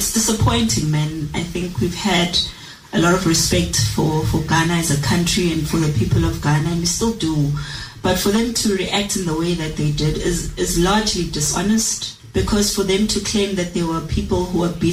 it's disappointing, man. I think we've had a lot of respect for Ghana as a country and for the people of Ghana, and we still do. But for them to react in the way that they did is largely dishonest, because for them to claim that there were people who were